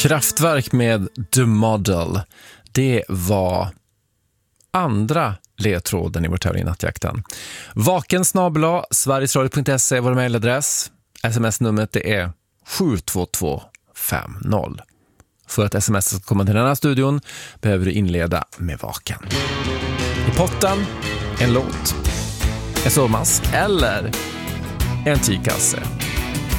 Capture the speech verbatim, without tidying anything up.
Kraftwerk med The Model. Det var andra ledtråden i vår tävling i Nattjakten. Vaken snabel-a sverigesradio punkt se är vår mejladress. Sms-numret det är sju två två fem noll. För att sms ska komma till den här studion behöver du inleda med Vaken. I potten en låt, en sovmask eller en tygkasse.